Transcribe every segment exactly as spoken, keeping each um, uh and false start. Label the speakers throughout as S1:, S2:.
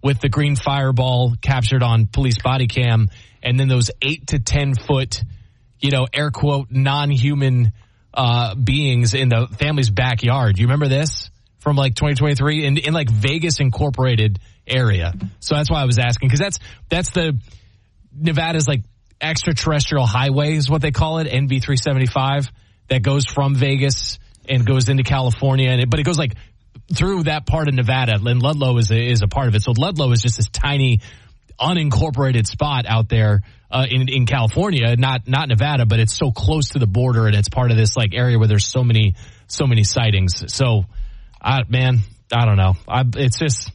S1: with the green fireball captured on police body cam, and then those eight to ten foot, you know, air quote, non-human uh, beings in the family's backyard. You remember this from like twenty twenty-three in, in like Vegas Incorporated area? So that's why I was asking, because that's that's the Nevada's like extraterrestrial highway is what they call it, N V three seventy-five, that goes from Vegas and goes into California, and it, but it goes like through that part of Nevada, and Ludlow is a, is a part of it. So Ludlow is just this tiny, unincorporated spot out there uh, in in California, not not Nevada, but it's so close to the border, and it's part of this like area where there's so many so many sightings. So, I, man, I don't know. I, it's just.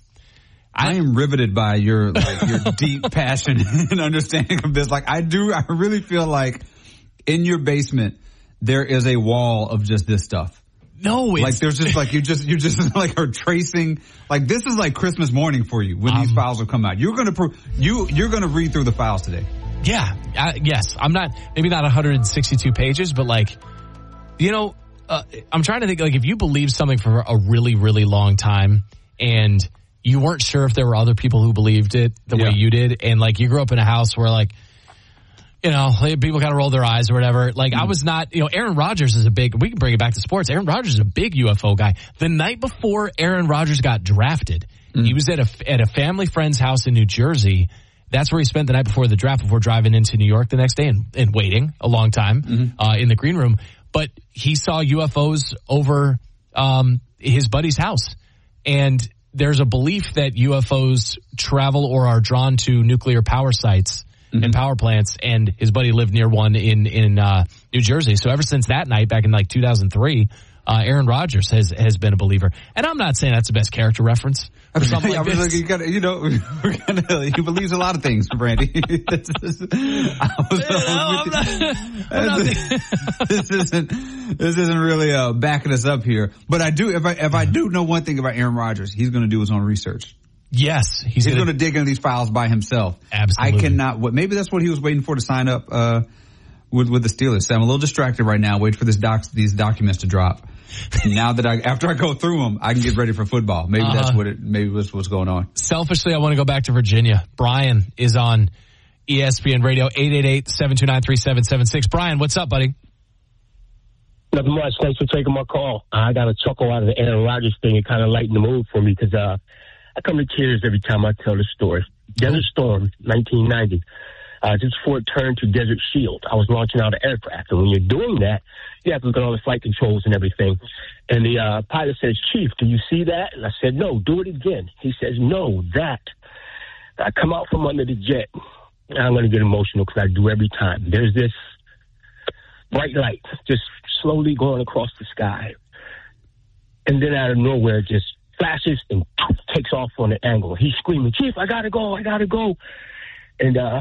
S2: I am riveted by your like your deep passion and understanding of this. Like I do, I really feel like in your basement there is a wall of just this stuff.
S1: No, it's,
S2: like there's just like you just you just like are tracing. Like this is like Christmas morning for you when um, these files will come out. You're gonna pro- you you're gonna read through the files today.
S1: Yeah, I, yes. I'm not maybe not one hundred sixty-two pages, but like you know, uh, I'm trying to think like if you believe something for a really really long time and you weren't sure if there were other people who believed it the yeah. way you did. And like you grew up in a house where like, you know, people kind of roll their eyes or whatever. Like mm. I was not, you know, Aaron Rodgers is a big, we can bring it back to sports. Aaron Rodgers is a big U F O guy. The night before Aaron Rodgers got drafted, mm. he was at a, at a family friend's house in New Jersey. That's where he spent the night before the draft before driving into New York the next day and, and waiting a long time mm-hmm. uh, in the green room. But he saw U F Os over um, his buddy's house. And there's a belief that U F Os travel or are drawn to nuclear power sites mm-hmm. and power plants, and his buddy lived near one in in uh, New Jersey. So ever since that night, back in like two thousand three, uh, Aaron Rodgers has has been a believer. And I'm not saying that's the best character reference or something like this.
S2: You, gotta, you know, we're gonna, he believes a lot of things, Brandy. this, is, I was,
S1: no, I'm not, I'm not
S2: this isn't this isn't really uh, backing us up here. But I do, if I if I do know one thing about Aaron Rodgers, he's going to do his own research.
S1: Yes, he's,
S2: he's going to dig into these files by himself.
S1: Absolutely,
S2: I cannot. What maybe that's what he was waiting for to sign up uh, with with the Steelers. So I'm a little distracted right now. Wait for this docs these documents to drop. Now that I, after I go through them, I can get ready for football. Maybe uh-huh. that's what it, maybe that's what's going on.
S1: Selfishly, I want to go back to Virginia. Brian is on E S P N Radio, eight eight eight, seven two nine, three seven seven six. Brian, what's up, buddy?
S3: Nothing much. Thanks for taking my call. I got a chuckle out of the Aaron Rodgers thing. It kind of lightened the mood for me because uh, I come to tears every time I tell the story. Desert Storm, nineteen ninety. Uh, just before it turned to Desert Shield, I was launching out an aircraft. And when you're doing that, you have to look at all the flight controls and everything. And the uh, pilot says, "Chief, do you see that?" And I said, "No, do it again." He says, "No, that." I come out from under the jet. And I'm going to get emotional because I do every time. There's this bright light just slowly going across the sky. And then out of nowhere, it just flashes and takes off on an angle. He's screaming, "Chief, I got to go, I got to go." And uh,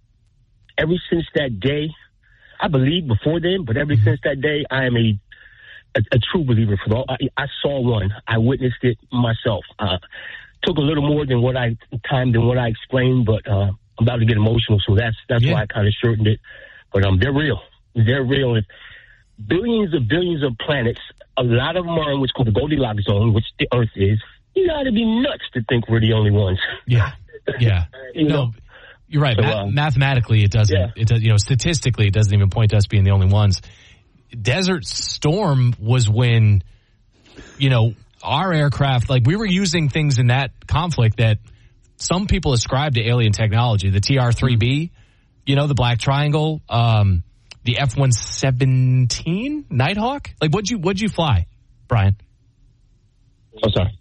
S3: ever since that day, I believed before then, but ever since that day, I am a a, a true believer. For the, I, I saw one. I witnessed it myself. Uh, took a little more than what I time than what I explained, but uh, I'm about to get emotional, so that's that's yeah. why I kind of shortened it. But um, they're real. They're real. If billions of billions of planets, a lot of them are in what's called the Goldilocks zone, which the Earth is. You got to be nuts to think we're the only ones.
S1: Yeah, yeah.
S3: you
S1: no.
S3: know?
S1: You're right.
S3: So,
S1: Ma-
S3: um,
S1: mathematically, it doesn't.
S3: Yeah.
S1: It does. You know, statistically, it doesn't even point to us being the only ones. Desert Storm was when, you know, our aircraft, like we were using things in that conflict that some people ascribe to alien technology. The T R three B, you know, the Black Triangle, um, the F one seventeen Nighthawk. Like, what'd you what'd you fly, Brian?
S3: Oh, sorry.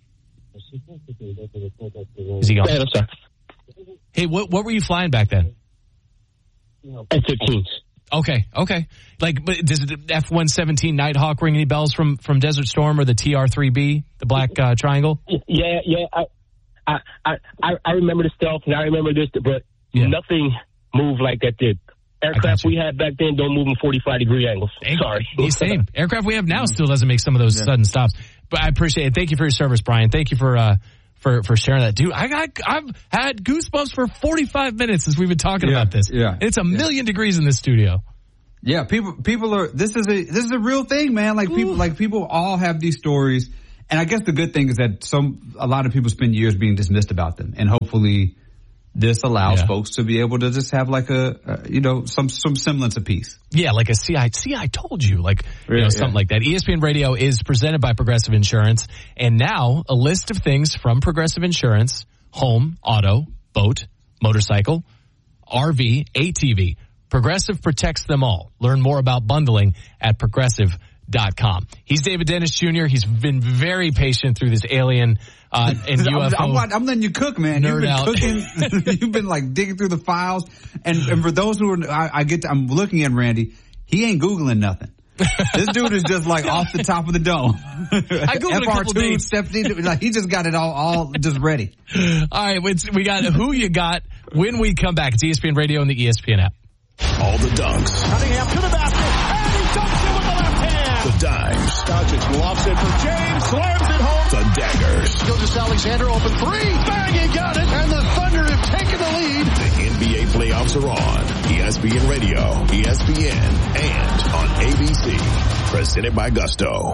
S1: Is he gone?
S3: Yeah, I'm sorry.
S1: Hey, what what were you flying back then?
S3: F fifteens.
S1: Okay, okay. Like, but does the F one seventeen Nighthawk ring any bells from, from Desert Storm or the T R three B, the Black uh, Triangle?
S3: Yeah, yeah. I, I, I, I remember the stealth, and I remember this, but yeah. nothing moved like that did. Aircraft we had back then don't move in forty-five degree angles. Sorry.
S1: Same. Aircraft we have now still doesn't make some of those yeah. sudden stops. But I appreciate it. Thank you for your service, Brian. Thank you for uh, for for sharing that. Dude, I got I've had goosebumps for forty-five minutes since we've been talking
S2: yeah.
S1: about this.
S2: Yeah.
S1: It's a million
S2: yeah.
S1: degrees in this studio.
S2: Yeah, people people are this is a this is a real thing, man. Like people Ooh. like people all have these stories, And I guess the good thing is that some a lot of people spend years being dismissed about them, and hopefully this allows yeah. folks to be able to just have like a, uh, you know, some some semblance of peace.
S1: Yeah, like a see, I see, I told you, like you
S2: yeah,
S1: know, something
S2: yeah.
S1: like that. E S P N Radio is presented by Progressive Insurance, and now a list of things from Progressive Insurance: home, auto, boat, motorcycle, R V, A T V. Progressive protects them all. Learn more about bundling at progressive dot com. He's David Dennis Junior He's been very patient through this alien uh, and U F O.
S2: I'm, I'm, I'm letting you cook, man. You've been
S1: out.
S2: cooking. You've been like digging through the files. And, and for those who are, I, I get, to, I'm looking at Randy. He ain't Googling nothing. This dude is just like off the top of the dome.
S1: I Googled
S2: F R two,
S1: a couple days.
S2: Step D, like he just got it all, all just ready.
S1: All right, we got who you got when we come back. It's E S P N Radio and the E S P N app.
S4: All the dunks.
S5: Cunningham to the basket, and he dunks it with the left hand.
S4: The dimes.
S5: Doncic will offset for James, slams it home.
S4: The daggers.
S5: Gilgeous Alexander open three, bang, he got it, and the Thunder have taken the lead.
S4: The N B A playoffs are on. E S P N Radio, E S P N, and on A B C. Presented by Gusto.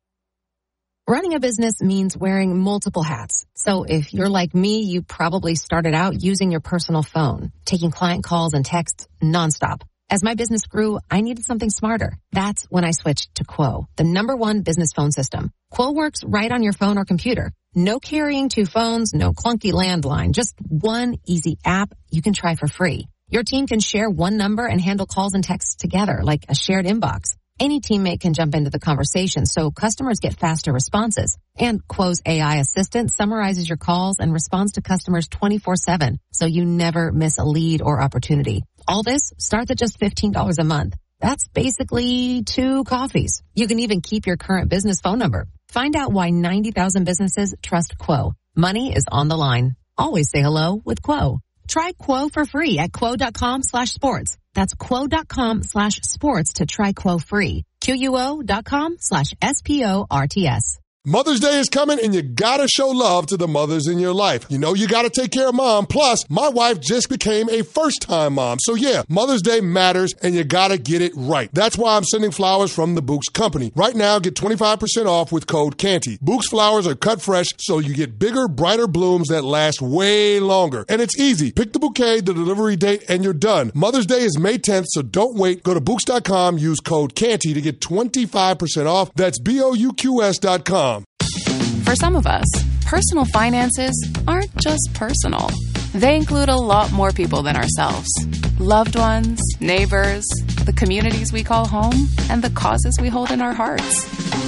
S6: Running a business means wearing multiple hats. So if you're like me, you probably started out using your personal phone, taking client calls and texts nonstop. As my business grew, I needed something smarter. That's when I switched to Quo, the number one business phone system. Quo works right on your phone or computer. No carrying two phones, no clunky landline, just one easy app you can try for free. Your team can share one number and handle calls and texts together like a shared inbox. Any teammate can jump into the conversation, so customers get faster responses. And Quo's A I assistant summarizes your calls and responds to customers twenty-four seven, so you never miss a lead or opportunity. All this starts at just fifteen dollars a month. That's basically two coffees. You can even keep your current business phone number. Find out why ninety thousand businesses trust Quo. Money is on the line. Always say hello with Quo. Try Quo for free at quo.com slash sports. That's quo.com slash sports to try Quo free. Q-U-O.com slash S-P-O-R-T-S.
S7: Mother's Day is coming and you gotta show love to the mothers in your life. You know you gotta take care of mom. Plus, my wife just became a first-time mom. So yeah, Mother's Day matters and you gotta get it right. That's why I'm sending flowers from the Books Company. Right now, get twenty-five percent off with code Canty. Books flowers are cut fresh so you get bigger, brighter blooms that last way longer. And it's easy. Pick the bouquet, the delivery date, and you're done. Mother's Day is May tenth, so don't wait. Go to Books dot com, use code Canty to get twenty-five percent off. That's B O U Q S dot com.
S8: For some of us, personal finances aren't just personal. They include a lot more people than ourselves. Loved ones, neighbors, the communities we call home, and the causes we hold in our hearts.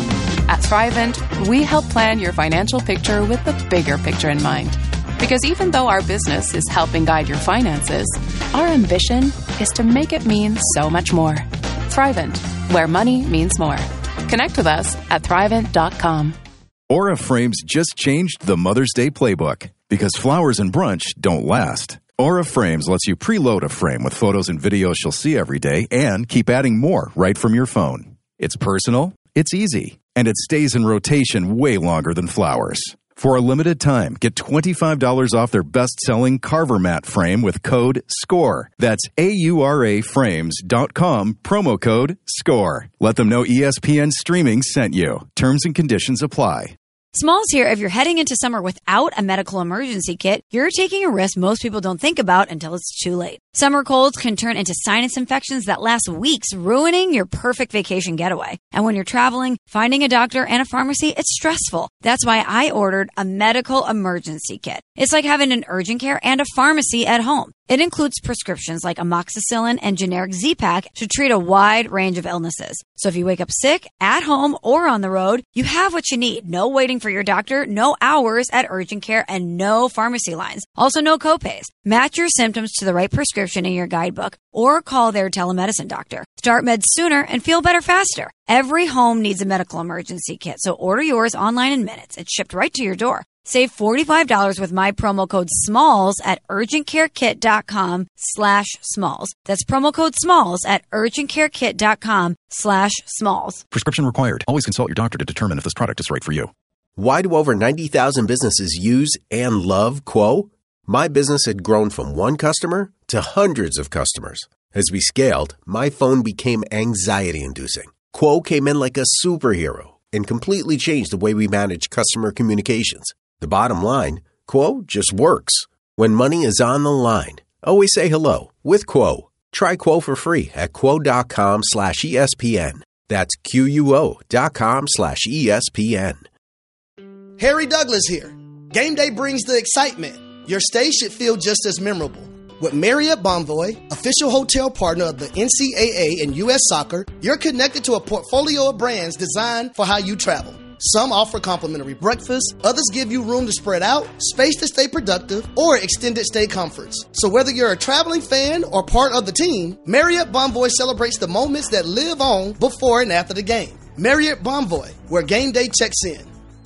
S8: At Thrivent, we help plan your financial picture with the bigger picture in mind. Because even though our business is helping guide your finances, our ambition is to make it mean so much more. Thrivent, where money means more. Connect with us at thrivent dot com.
S9: Aura Frames just changed the Mother's Day playbook because flowers and brunch don't last. Aura Frames lets you preload a frame with photos and videos she'll see every day and keep adding more right from your phone. It's personal, it's easy, and it stays in rotation way longer than flowers. For a limited time, get twenty-five dollars off their best-selling Carver Mat frame with code SCORE. That's A U R A frames dot com, promo code SCORE. Let them know E S P N Streaming sent you. Terms and conditions apply.
S10: Smalls here. If you're heading into summer without a medical emergency kit, you're taking a risk most people don't think about until it's too late. Summer colds can turn into sinus infections that last weeks, ruining your perfect vacation getaway. And when you're traveling, finding a doctor and a pharmacy, it's stressful. That's why I ordered a medical emergency kit. It's like having an urgent care and a pharmacy at home. It includes prescriptions like amoxicillin and generic Z-Pak to treat a wide range of illnesses. So if you wake up sick, at home, or on the road, you have what you need. No waiting for your doctor, no hours at urgent care, and no pharmacy lines. Also, no copays. Match your symptoms to the right prescription in your guidebook or call their telemedicine doctor. Start meds sooner and feel better faster. Every home needs a medical emergency kit, so order yours online in minutes. It's shipped right to your door. Save forty-five dollars with my promo code SMALLS at urgentcarekit.com slash SMALLS. That's promo code SMALLS at urgentcarekit.com slash SMALLS.
S9: Prescription required. Always consult your doctor to determine if this product is right for you.
S11: Why do over ninety thousand businesses use and love Quo? My business had grown from one customer to hundreds of customers. As we scaled, my phone became anxiety-inducing. Quo came in like a superhero, and completely changed the way we manage customer communications. The bottom line, Quo just works. When money is on the line, always say hello with Quo. Try Quo for free at quo.com slash ESPN. That's Q-U-O dot com slash ESPN.
S12: Harry Douglas here. Game day brings the excitement. Your stay should feel just as memorable. With Marriott Bonvoy, official hotel partner of the N C double A and U S Soccer, you're connected to a portfolio of brands designed for how you travel. Some offer complimentary breakfast, others give you room to spread out, space to stay productive, or extended stay comforts. So whether you're a traveling fan or part of the team, Marriott Bonvoy celebrates the moments that live on before and after the game. Marriott Bonvoy, where game day checks in.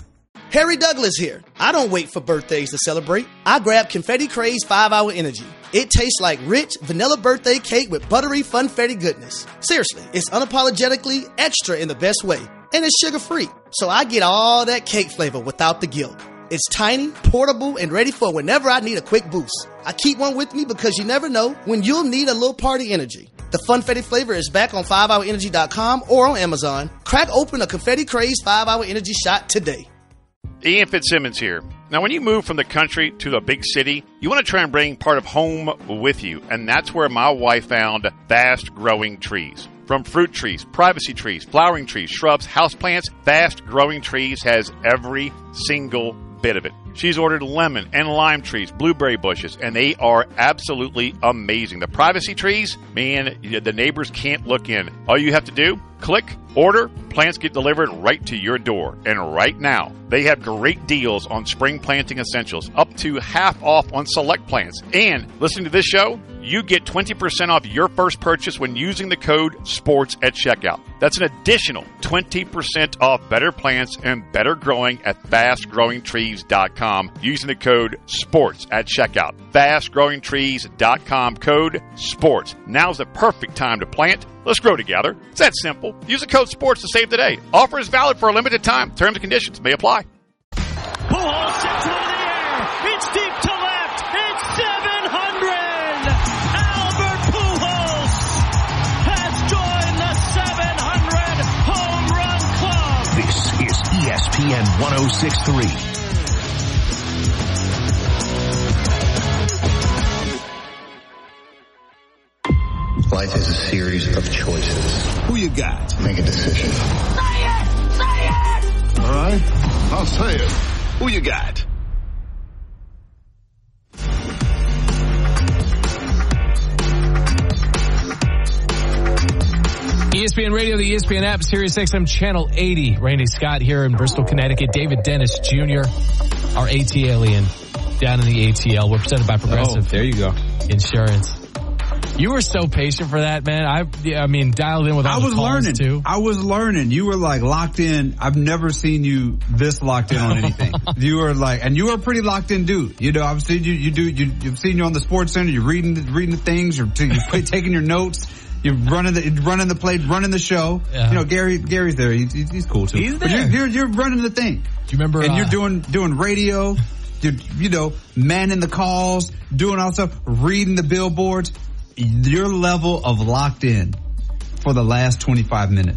S12: Harry Douglas here. I don't wait for birthdays to celebrate. I grab Confetti Craze five hour Energy. It tastes like rich vanilla birthday cake with buttery funfetti goodness. Seriously, it's unapologetically extra in the best way. And it's sugar-free, so I get all that cake flavor without the guilt. It's tiny, portable, and ready for whenever I need a quick boost. I keep one with me because you never know when you'll need a little party energy. The Funfetti flavor is back on five hour energy dot com or on Amazon. Crack open a Confetti Craze five hour Energy shot today.
S13: Ian Fitzsimmons here. Now, when you move from the country to the big city, you want to try and bring part of home with you, and that's where my wife found fast-growing trees. From fruit trees, privacy trees, flowering trees, shrubs, houseplants, Fast Growing Trees has every single bit of it. She's ordered lemon and lime trees, blueberry bushes, and they are absolutely amazing. The privacy trees, man, the neighbors can't look in. All you have to do, click, order, plants get delivered right to your door. And right now, they have great deals on spring planting essentials, up to half off on select plants. And listening to this show, you get twenty percent off your first purchase when using the code SPORTS at checkout. That's an additional twenty percent off better plants and better growing at fast growing trees dot com using the code SPORTS at checkout. fast growing trees dot com code SPORTS. Now's the perfect time to plant. Let's grow together. It's that simple. Use the code SPORTS to save today. Offer is valid for a limited time. Terms and conditions may apply.
S5: Pujols sends it in the air. It's deep to left. It's seven hundred. Albert Pujols has joined the seven hundred home run club.
S4: This is E S P N one oh six point three.
S14: Life is a series of choices.
S4: Who you got?
S14: Make a decision.
S5: Say it! Say it!
S4: All right, I'll say it. Who you got?
S1: E S P N Radio, the E S P N app, Sirius X M Channel eighty. Randy Scott here in Bristol, Connecticut. David Dennis Junior, our A T alien down in the A T L. We're presented by Progressive.
S2: Oh, there you go.
S1: Insurance. You were so patient for that, man. I, I mean, dialed in with all
S2: I
S1: the
S2: was
S1: calls
S2: learning.
S1: too.
S2: I was learning. You were like locked in. I've never seen you this locked in on anything. You were like, and you were a pretty locked in dude. You know, I've seen you. You do. You, you've seen you on the Sports Center. You're reading, reading the things. You're, you're taking your notes. You're running the running the play, running the show. Yeah. You know, Gary. Gary's there. He's, he's cool too.
S1: He's there.
S2: But you're, you're, you're running the thing.
S1: Do you remember?
S2: And
S1: uh,
S2: you're doing doing radio. You're, you know, manning the calls, doing all stuff, reading the billboards. Your level of locked in for the last twenty-five minutes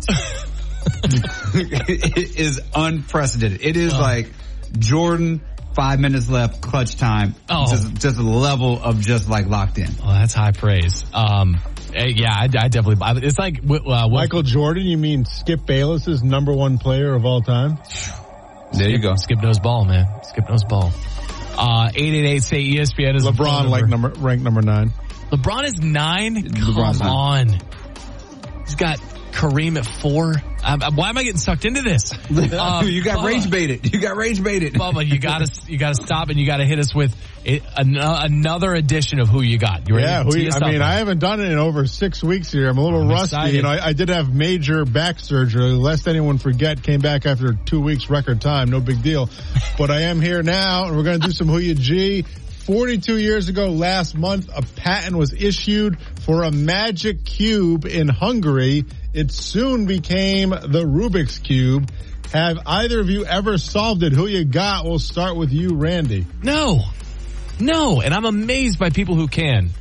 S2: is unprecedented. It is oh. like Jordan, five minutes left, clutch time. Oh. Just, just a level of just like locked in.
S1: Oh, that's high praise. Um, yeah, I, I definitely, it's like, uh,
S15: Michael Jordan, you mean Skip Bayless's number one player of all time?
S2: There you go.
S1: Skip knows ball, man. Skip knows ball. Uh, eight eight eight say E S P N is
S15: LeBron, like number, ranked number nine.
S1: LeBron is nine?
S2: LeBron's
S1: Come on. Nine. He's got Kareem at four. Um, why am I getting sucked into this?
S2: Um, you got Bubba, rage baited. You got rage baited.
S1: Bubba, you gotta, you gotta stop and you gotta hit us with it, an, uh, another edition of who you got. You ready
S15: yeah,
S1: to
S15: who you, I mean, up? I haven't done it in over six weeks here. I'm a little I'm rusty. Excited. You know, I, I did have major back surgery. Lest anyone forget, came back after two weeks record time. No big deal. But I am here now and we're gonna do some Who You G. forty-two years ago last month, a patent was issued for a magic cube in Hungary. It soon became the Rubik's Cube. Have either of you ever solved it? Who you got? We'll start with you, Randy.
S1: No. No. And I'm amazed by people who can.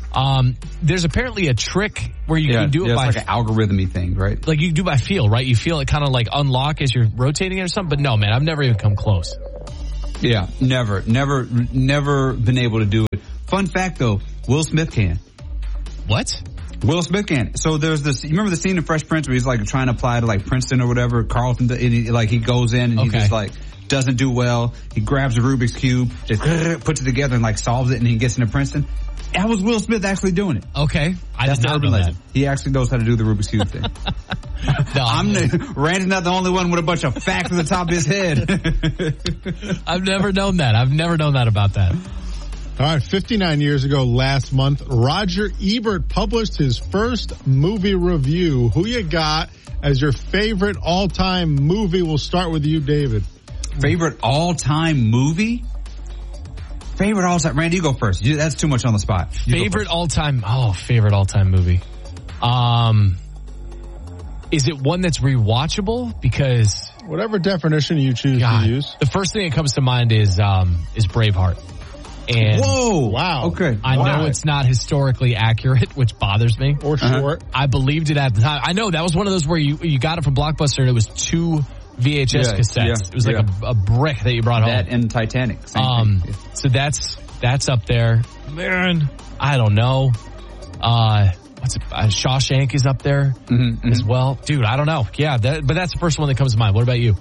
S1: Um, there's apparently a trick where you
S2: yeah,
S1: can do it
S2: yeah,
S1: by
S2: it's like an algorithm-y thing, right?
S1: Like you do by feel, right? You feel it kind of like unlock as you're rotating it or something. But no, man, I've never even come close.
S2: Yeah, never, never, never been able to do it. Fun fact though, Will Smith can.
S1: What?
S2: Will Smith can. So there's this, you remember the scene in Fresh Prince where he's like trying to apply to like Princeton or whatever, Carlton, and he, like he goes in and
S1: Okay.
S2: he just like doesn't do well. He grabs a Rubik's Cube, just puts it together and like solves it and he gets into Princeton. That was Will Smith actually doing it.
S1: Okay. I
S2: That's
S1: did
S2: the
S1: not
S2: urban
S1: know
S2: legend.
S1: that.
S2: He actually knows how to do the Rubik's Cube thing.
S1: No,
S2: I'm the, Randy's not the only one with a bunch of facts at the top of his head.
S1: I've never known that. I've never known that about that.
S15: All right, fifty-nine years ago last month, Roger Ebert published his first movie review. Who you got as your favorite all-time movie? We'll start with you, David.
S2: Favorite all-time movie? Favorite all-time. Randy, you go first. You, that's too much on the spot. You
S1: Favorite all-time, oh, favorite all-time movie. Um, is it one that's rewatchable? Because
S15: whatever definition you choose
S1: God,
S15: to use.
S1: The first thing that comes to mind is um, is Braveheart. And
S2: Whoa!
S15: Wow.
S2: Okay.
S1: I
S2: wow.
S1: know it's not historically accurate, which bothers me.
S15: Or short.
S1: Uh-huh. I believed it at the time. I know that was one of those where you you got it from Blockbuster and it was two V H S
S2: Yeah,
S1: cassettes.
S2: yeah,
S1: it was like
S2: yeah.
S1: a, a brick that you brought home.
S2: That and Titanic. Same
S1: um,
S2: thing.
S1: so that's that's up there. Man, I don't know. Uh, what's it, uh, Shawshank is up there
S2: Mm-hmm,
S1: as
S2: mm-hmm.
S1: well, dude. I don't know. Yeah, that, but that's the first one that comes to mind. What about you?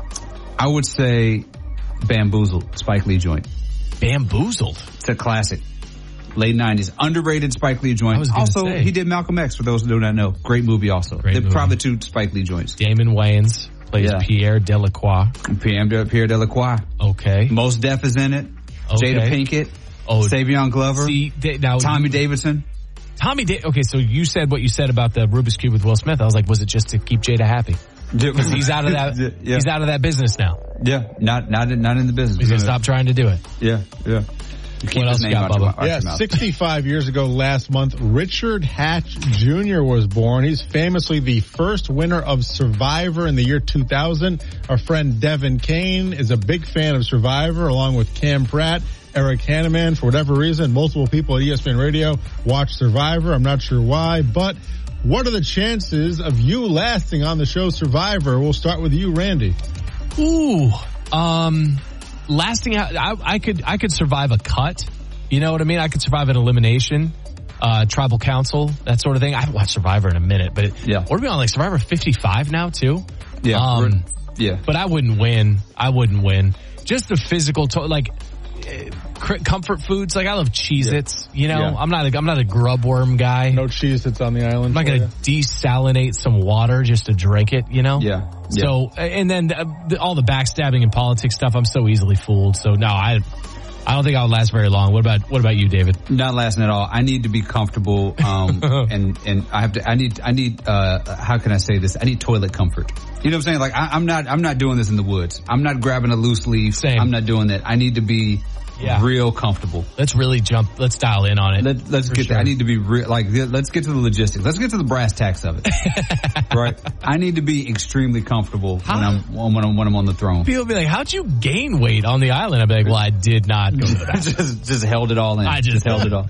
S2: I would say Bamboozled, Spike Lee joint.
S1: Bamboozled.
S2: It's a classic. Late nineties. Underrated Spike Lee joint.
S1: I was gonna
S2: Also,
S1: say.
S2: he did Malcolm X, for those who do not know. Great movie also.
S1: Great
S2: They're
S1: movie.
S2: probably two Spike Lee joints.
S1: Damon Wayans plays
S2: Yeah.
S1: Pierre Delacroix.
S2: Pierre, De- Pierre Delacroix.
S1: Okay.
S2: Mos Def is in it.
S1: Okay.
S2: Jada Pinkett.
S1: Oh,
S2: Savion Glover.
S1: See, da- now
S2: Tommy Davidson.
S1: Tommy, da- okay, so you said what you said about the Rubik's Cube with Will Smith. I was like, was it just to keep Jada happy? Because he's out of that.
S2: Yeah.
S1: He's out of that business now.
S2: Yeah, not not in, not in the business.
S1: He's gonna stop trying to do it.
S2: Yeah, yeah.
S1: What else you got, Bubba?
S15: Yeah, sixty-five years ago last month, Richard Hatch Junior was born. He's famously the first winner of Survivor in the year two thousand. Our friend Devin Kane is a big fan of Survivor, along with Cam Pratt, Eric Hanneman. For whatever reason, multiple people at E S P N Radio watch Survivor. I'm not sure why, but what are the chances of you lasting on the show Survivor? We'll start with you, Randy.
S1: Ooh, um, lasting out. I, I could, I could survive a cut. You know what I mean? I could survive an elimination, uh, tribal council, that sort of thing. I haven't watched Survivor in a minute, but it,
S2: yeah.
S1: What are we on? Like Survivor fifty-five now too?
S2: Yeah.
S1: Um,
S2: yeah.
S1: But I wouldn't win. I wouldn't win. Just the physical, to- like, uh, comfort foods. Like I love Cheez-Its, you know,
S15: Yeah.
S1: I'm not a, I'm not a grub worm guy.
S15: No Cheez-Its on the island.
S1: I'm not
S15: for
S1: going
S15: you?
S1: to desalinate some water just to drink it, you know?
S2: Yeah.
S1: So, and then the, the, all the backstabbing and politics stuff, I'm so easily fooled. So no, I, I don't think I'll last very long. What about, what about you, David?
S2: Not lasting at all. I need to be comfortable, um, and, and I have to, I need, I need, uh, how can I say this? I need toilet comfort. You know what I'm saying? Like, I, I'm not, I'm not doing this in the woods. I'm not grabbing a loose leaf.
S1: Same.
S2: I'm not doing that. I need to be
S1: Yeah.
S2: real comfortable.
S1: Let's really jump, let's dial in on it.
S2: Let, let's
S1: For
S2: get
S1: sure.
S2: there. I need to be real, like, let's get to the logistics. Let's get to the brass tacks of it. Right? I need to be extremely comfortable when I'm, when I'm, when I'm on the throne.
S1: People be like, how'd you gain weight on the island? I'd be like, well, I did not go to the bathroom.
S2: just, just held it all in.
S1: I just-
S2: held it all.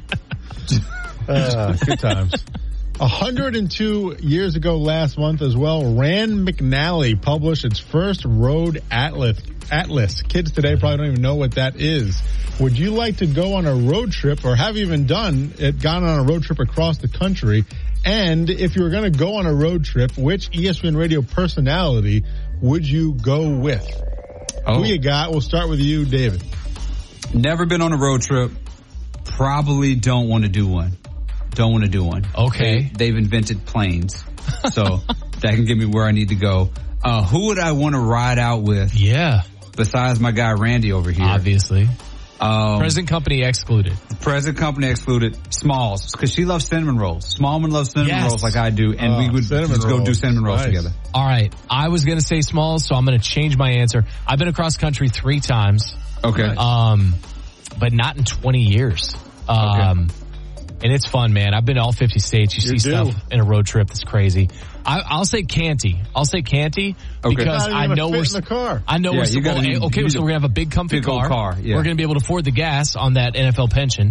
S15: Uh, good times. one hundred two years ago last month as well, Rand McNally published its first road atlas. Atlas. Kids today probably don't even know what that is. Would you like to go on a road trip, or have you even done it, gone on a road trip across the country? And if you were going to go on a road trip, which E S P N Radio personality would you go with?
S2: Oh.
S15: Who you got? We'll start with you, David.
S2: Never been on a road trip. Probably don't want to do one. Don't want to do one.
S1: Okay.
S2: They, they've invented planes. So that can get me where I need to go. Uh, who would I want to ride out with?
S1: Yeah.
S2: Besides my guy Randy over here.
S1: Obviously.
S2: Um,
S1: Present company excluded.
S2: Present company excluded. Smalls. Because she loves cinnamon rolls. Smallman loves cinnamon
S1: Yes.
S2: rolls like I do. And
S15: Oh,
S2: we would
S15: cinnamon
S2: just go do
S15: rolls.
S2: cinnamon rolls
S15: Nice.
S2: together.
S1: All right. I was going to say Smalls, so I'm going to change my answer. I've been across country three times.
S2: Okay.
S1: Um, but not in twenty years. Um, and it's fun, man. I've been to all fifty states. You
S15: You're
S1: see
S15: due.
S1: stuff in a road trip that's crazy. I, I'll say Canty. I'll say Canty
S2: Okay.
S1: because
S15: Not even
S1: I
S15: gonna
S1: know
S15: fit
S1: we're
S15: in the car.
S1: I know
S2: Yeah,
S1: we're
S2: you gotta-
S1: well,
S2: you-
S1: okay.
S2: you
S1: So
S2: need
S1: we're
S2: a
S1: gonna have a big comfy
S2: big old
S1: car.
S2: car, yeah.
S1: We're gonna be able to afford the gas on that N F L pension,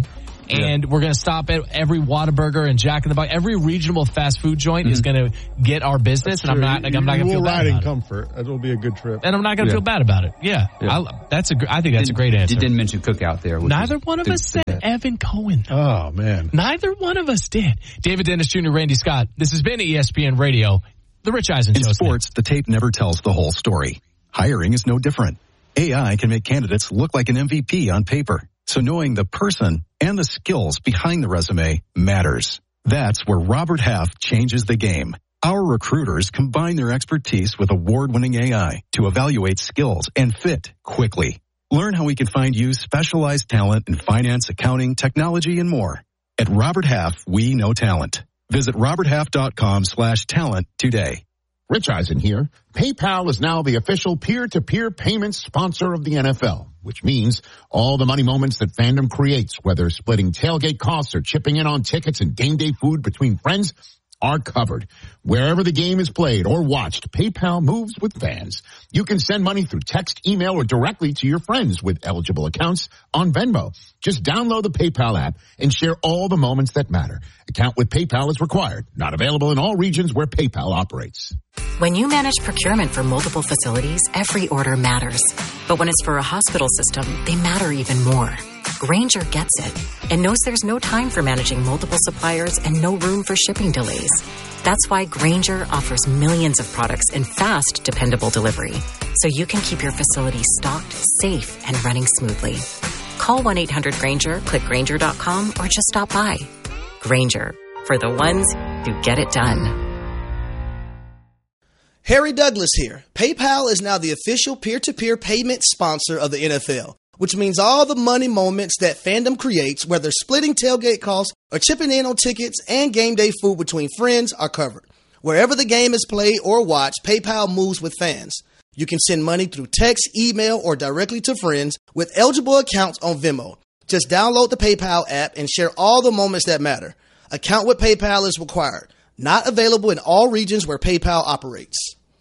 S1: and
S2: Yeah.
S1: we're going to stop at every Whataburger and Jack in the Box. Every regional fast food joint mm-hmm. is going to get our business,
S15: That's
S1: and
S15: true.
S1: I'm not like, I'm not going to feel bad
S15: ride in
S1: about it.
S15: comfort. It'll be a good trip.
S1: And I'm not going to
S2: Yeah.
S1: feel bad about it. Yeah.
S2: Yeah.
S1: I, that's a, gr- I think that's
S2: Didn't-
S1: a great answer.
S2: You didn't mention Cookout there. which
S1: Neither
S2: is
S1: one of
S2: the-
S1: us said
S2: the-
S1: Evan Cohen.
S15: Oh, man.
S1: Neither one of us did. David Dennis Junior, Randy Scott. This has been E S P N Radio. The Rich Eisen
S9: In
S1: Show.
S9: sports, the tape never tells the whole story. Hiring is no different. A I can make candidates look like an M V P on paper. So knowing the person and the skills behind the resume matters. That's where Robert Half changes the game. Our recruiters combine their expertise with award-winning A I to evaluate skills and fit quickly. Learn how we can find you specialized talent in finance, accounting, technology, and more. At Robert Half, we know talent. Visit roberthalf.com slash talent today.
S16: Rich Eisen here. PayPal is now the official peer-to-peer payments sponsor of the N F L, which means all the money moments that fandom creates, whether splitting tailgate costs or chipping in on tickets and game day food between friends, are covered. Wherever the game is played or watched, PayPal moves with fans. You can send money through text, email, or directly to your friends with eligible accounts on Venmo. Just download the PayPal app and share all the moments that matter. Account with PayPal is required. Not available in all regions where PayPal operates.
S17: When you manage procurement for multiple facilities, every order matters. But when it's for a hospital system, they matter even more. Grainger gets it and knows there's no time for managing multiple suppliers and no room for shipping delays. That's why Grainger offers millions of products in fast, dependable delivery, so you can keep your facility stocked, safe, and running smoothly. Call one eight hundred Grainger, click Grainger dot com, or just stop by. Grainger, for the ones who get it done.
S12: Harry Douglas here. PayPal is now the official peer-to-peer payment sponsor of the N F L, which means all the money moments that fandom creates, whether splitting tailgate costs or chipping in on tickets and game day food between friends, are covered. Wherever the game is played or watched, PayPal moves with fans. You can send money through text, email, or directly to friends with eligible accounts on Venmo. Just download the PayPal app and share all the moments that matter. Account with PayPal is required. Not available in all regions where PayPal operates.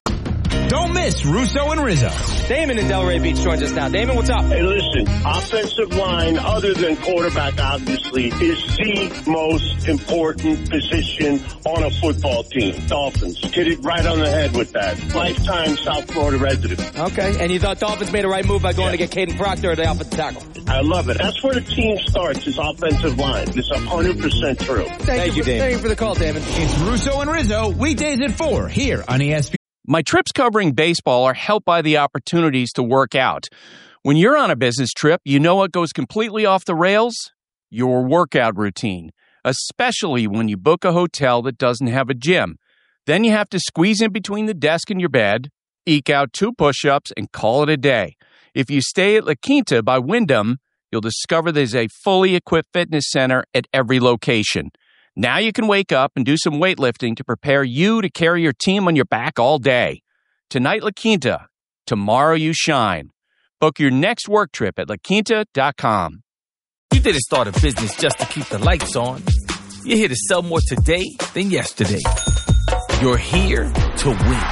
S18: Don't miss Russo and Rizzo. Damon in Delray Beach joins us now. Damon, what's up?
S19: Hey, listen, offensive line, other than quarterback, obviously, is the most important position on a football team. Dolphins hit it right on the head with that. Lifetime South Florida resident.
S18: Okay, and you thought Dolphins made a right move by going yeah. to get Caden Proctor at the offensive tackle?
S19: I love it. That's where the team starts, is offensive line. It's one hundred percent true.
S18: Thank, Thank you,
S19: for,
S18: Damon. Thank you for the call, Damon.
S20: It's Russo and Rizzo, weekdays at four, here on E S P N.
S21: My trips covering baseball are helped by the opportunities to work out. When you're on a business trip, you know what goes completely off the rails? Your workout routine, especially when you book a hotel that doesn't have a gym. Then you have to squeeze in between the desk and your bed, eke out two push-ups, and call it a day. If you stay at La Quinta by Wyndham, you'll discover there's a fully equipped fitness center at every location. Now you can wake up and do some weightlifting to prepare you to carry your team on your back all day. Tonight, La Quinta. Tomorrow, you shine. Book your next work trip at la quinta dot com.
S22: You didn't start a business just to keep the lights on. You're here to sell more today than yesterday. You're here to win.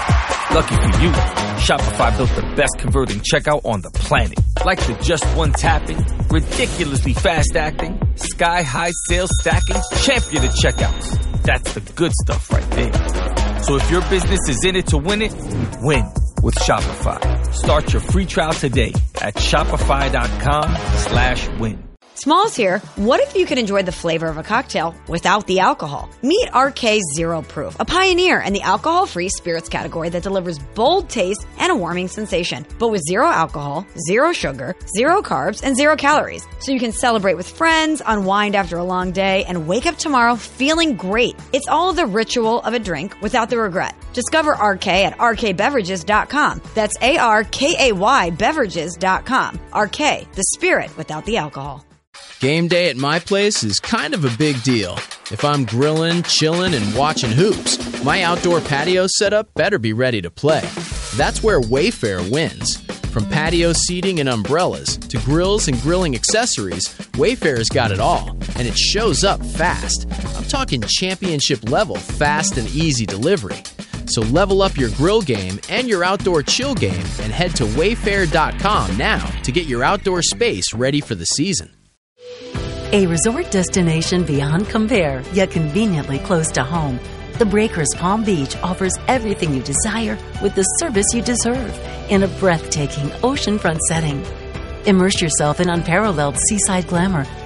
S22: Lucky for you, Shopify built the best converting checkout on the planet. Like the just one tapping, ridiculously fast acting, sky high sales stacking, champion of checkouts. That's the good stuff right there. So if your business is in it to win it, win with Shopify. Start your free trial today at shopify.com slash win.
S10: Smalls here. What if you could enjoy the flavor of a cocktail without the alcohol? Meet R K Zero Proof, a pioneer in the alcohol-free spirits category that delivers bold taste and a warming sensation, but with zero alcohol, zero sugar, zero carbs, and zero calories. So you can celebrate with friends, unwind after a long day, and wake up tomorrow feeling great. It's all the ritual of a drink without the regret. Discover R K at R K beverages dot com. That's A R K A Y beverages dot com. R K, the spirit without the alcohol.
S23: Game day at my place is kind of a big deal. If I'm grilling, chilling, and watching hoops, my outdoor patio setup better be ready to play. That's where Wayfair wins. From patio seating and umbrellas to grills and grilling accessories, Wayfair's got it all, and it shows up fast. I'm talking championship level fast and easy delivery. So level up your grill game and your outdoor chill game and head to wayfair dot com now to get your outdoor space ready for the season.
S3: A resort destination beyond compare, yet conveniently close to home. The Breakers Palm Beach offers everything you desire with the service you deserve in a breathtaking oceanfront setting. Immerse yourself in unparalleled seaside glamour